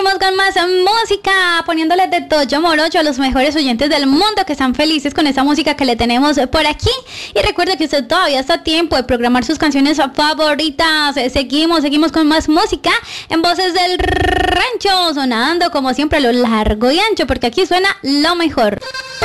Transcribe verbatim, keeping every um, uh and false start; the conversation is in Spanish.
Vamos con más música, poniéndoles de Toyo Morocho a los mejores oyentes del mundo que están felices con esa música que le tenemos por aquí. Y recuerde que usted todavía está a tiempo de programar sus canciones favoritas. Seguimos, seguimos con más música en Voces del Rancho, sonando como siempre a lo largo y ancho, porque aquí suena lo mejor.